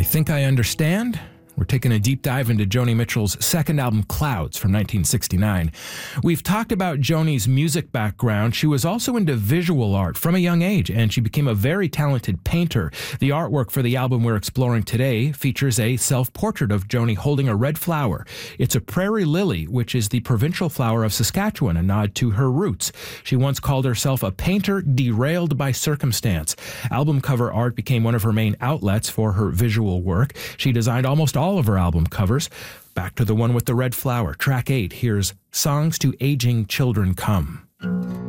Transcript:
I Think I Understand. We're taking a deep dive into Joni Mitchell's second album, Clouds, from 1969. We've talked about Joni's music background. She was also into visual art from a young age, and she became a very talented painter. The artwork for the album we're exploring today features a self-portrait of Joni holding a red flower. It's a prairie lily, which is the provincial flower of Saskatchewan, a nod to her roots. She once called herself a painter derailed by circumstance. Album cover art became one of her main outlets for her visual work. She designed almost all of her album covers. Back to the one with the red flower. Track 8, here's Songs to Aging Children Come.